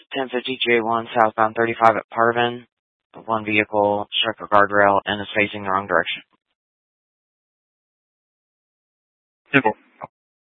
1050 J1 southbound 35 at Parvin. One vehicle struck a guardrail and is facing the wrong direction. 10-4.